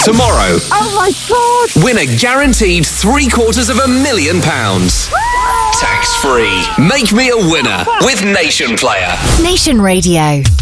Tomorrow, Oh my God! win a guaranteed £750,000. Tax-free. Make me a winner with Nation Player. Nation Radio.